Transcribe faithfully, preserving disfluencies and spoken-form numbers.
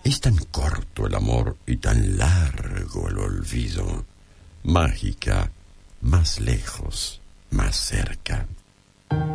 Es tan corto el amor y tan largo el olvido. Mágica, más lejos, más cerca.